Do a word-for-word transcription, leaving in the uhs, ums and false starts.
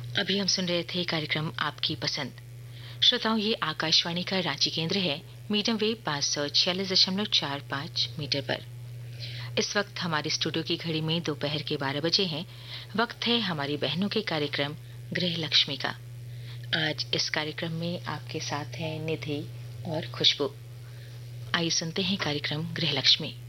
अभी हम सुन रहे थे कार्यक्रम आपकी पसंद। श्रोताओं, ये आकाशवाणी का रांची केंद्र है, मीडियम वेव पाँच सौ छियालीस दशमलव चार पाँच मीटर पर। इस वक्त हमारे स्टूडियो की घड़ी में दोपहर के बारह बजे हैं। वक्त है हमारी बहनों के कार्यक्रम गृह लक्ष्मी का। आज इस कार्यक्रम में आपके साथ हैं निधि और खुशबू। आइए सुनते हैं कार्यक्रम गृह लक्ष्मी।